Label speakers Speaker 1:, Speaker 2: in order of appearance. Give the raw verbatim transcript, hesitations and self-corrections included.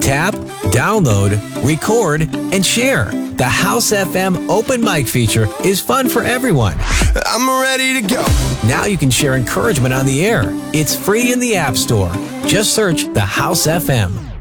Speaker 1: Tap, download, record, and share. The House F M open mic feature is fun for everyone.
Speaker 2: I'm ready to go.
Speaker 1: Now you can share encouragement on the air. It's free in the App Store. Just search The House F M.